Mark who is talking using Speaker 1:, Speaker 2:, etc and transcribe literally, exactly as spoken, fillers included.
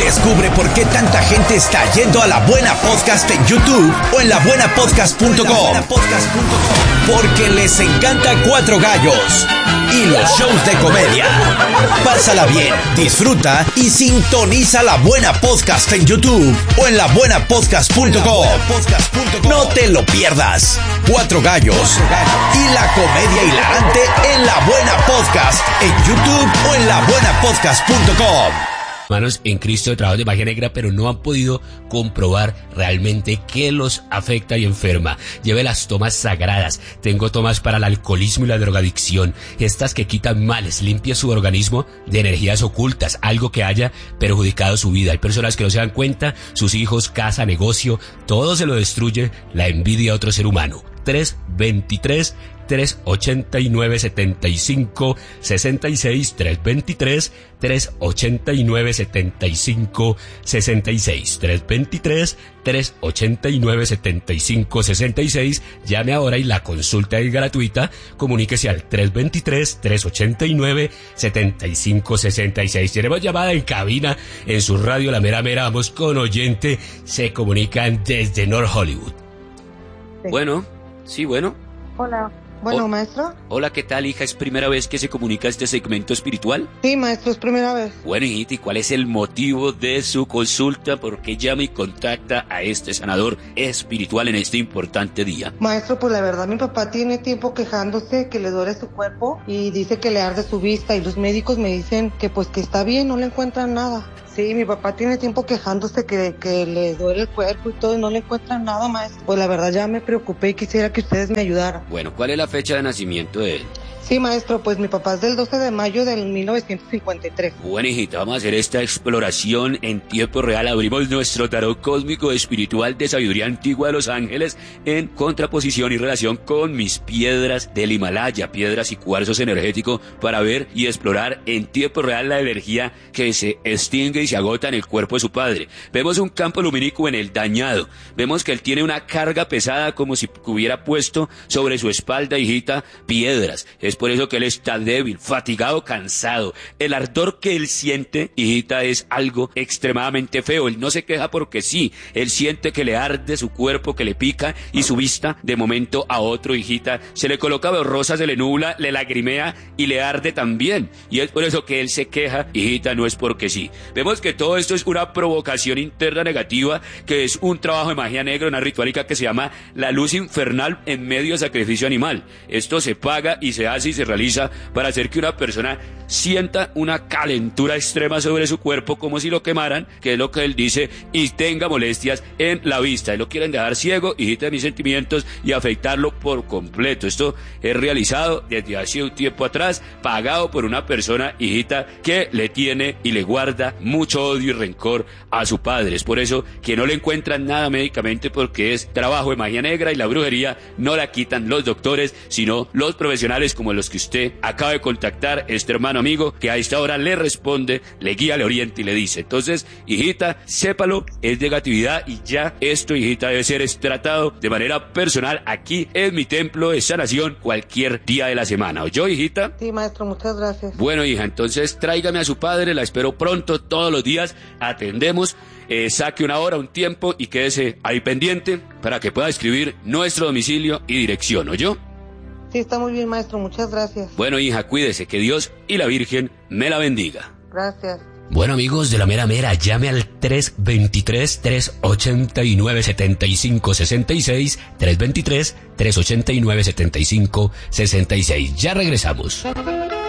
Speaker 1: Descubre por qué tanta gente está yendo a La Buena Podcast en YouTube o en la buena podcast punto com. Porque les encanta Cuatro Gallos y los shows de comedia. Pásala bien, disfruta y sintoniza La Buena Podcast en YouTube o en la buena podcast punto com. No te lo pierdas. Cuatro Gallos y la comedia hilarante en La Buena Podcast en YouTube o en la buena podcast punto com.
Speaker 2: Hermanos en Cristo de trabajo de magia negra, pero no han podido comprobar realmente qué los afecta y enferma. Lleve las tomas sagradas. Tengo tomas para el alcoholismo y la drogadicción, estas que quitan males, limpia su organismo de energías ocultas, algo que haya perjudicado su vida. Hay personas que no se dan cuenta, sus hijos, casa, negocio, todo se lo destruye la envidia a otro ser humano. tres veintitrés, tres ochenta y nueve, setenta y cinco, sesenta y seis, tres veintitrés, tres ochenta y nueve, setenta y cinco, sesenta y seis, tres veintitrés, tres ochenta y nueve, setenta y cinco, sesenta y seis. Llame ahora y la consulta es gratuita. Comuníquese al tres veintitrés, tres ochenta y nueve, setenta y cinco, sesenta y seis. Tenemos llamada en cabina en su radio La Mera Mera. Vamos con oyente. Se comunican desde North Hollywood.
Speaker 3: Sí.
Speaker 2: Bueno, sí, bueno.
Speaker 3: Hola. Bueno,
Speaker 2: Oh.
Speaker 3: maestro.
Speaker 2: Hola, ¿qué tal, hija? ¿Es primera vez que se comunica este segmento espiritual?
Speaker 3: Sí, maestro, es primera vez.
Speaker 2: Bueno, hijita, ¿y cuál es el motivo de su consulta? ¿Por qué llama y contacta a este sanador espiritual en este importante día?
Speaker 3: Maestro, pues la verdad, mi papá tiene tiempo quejándose que le duele su cuerpo y dice que le arde su vista, y los médicos me dicen que pues que está bien, no le encuentran nada. Sí, mi papá tiene tiempo quejándose que, que le duele el cuerpo y todo, y no le encuentran nada, maestro. Pues la verdad ya me preocupé y quisiera que ustedes me ayudaran.
Speaker 2: Bueno, ¿cuál es la fecha de nacimiento de él?
Speaker 3: Sí, maestro, pues mi papá es del doce de mayo del mil novecientos cincuenta y tres.
Speaker 2: Bueno, hijita, vamos a hacer esta exploración en tiempo real. Abrimos nuestro tarot cósmico espiritual de sabiduría antigua de los ángeles en contraposición y relación con mis piedras del Himalaya, piedras y cuarzos energéticos, para ver y explorar en tiempo real la energía que se extingue y se agota en el cuerpo de su padre. Vemos un campo lumínico en el dañado. Vemos que él tiene una carga pesada como si hubiera puesto sobre su espalda, hijita, piedras. Es por eso que él está débil, fatigado, cansado. El ardor que él siente, hijita, es algo extremadamente feo. Él no se queja porque sí. Él siente que le arde su cuerpo, que le pica, y su vista, de momento a otro, hijita, se le coloca borrosa, se le nubla, le lagrimea y le arde también. Y es por eso que él se queja, hijita, no es porque sí. Vemos que todo esto es una provocación interna negativa, que es un trabajo de magia negra, una ritualica que se llama la luz infernal en medio de sacrificio animal. Esto se paga y se hace y se realiza para hacer que una persona sienta una calentura extrema sobre su cuerpo, como si lo quemaran, que es lo que él dice, y tenga molestias en la vista. Y lo quieren dejar ciego, hijita de mis sentimientos, y afectarlo por completo. Esto es realizado desde hace un tiempo atrás, pagado por una persona, hijita, que le tiene y le guarda mucho odio y rencor a su padre. Es por eso que no le encuentran nada médicamente, porque es trabajo de magia negra, y la brujería no la quitan los doctores, sino los profesionales como los que usted acaba de contactar, este hermano amigo, que a esta hora le responde, le guía, le orienta y le dice. Entonces, hijita, sépalo, es negatividad, y ya esto, hijita, debe ser tratado de manera personal aquí en mi templo de sanación cualquier día de la semana. ¿Oyó, hijita?
Speaker 3: Sí, maestro, muchas gracias.
Speaker 2: Bueno, hija, entonces tráigame a su padre, la espero pronto, todos los días atendemos. Eh, saque una hora, un tiempo, y quédese ahí pendiente para que pueda escribir nuestro domicilio y dirección. ¿Oyó?
Speaker 3: Sí, está muy bien, maestro, muchas gracias.
Speaker 2: Bueno, hija, cuídese, que Dios y la Virgen me la bendiga.
Speaker 3: Gracias.
Speaker 2: Bueno, amigos de La Mera Mera, llame al tres veintitrés, tres ochenta y nueve, setenta y cinco, sesenta y seis, tres veintitrés, tres ochenta y nueve, setenta y cinco, sesenta y seis. Ya regresamos.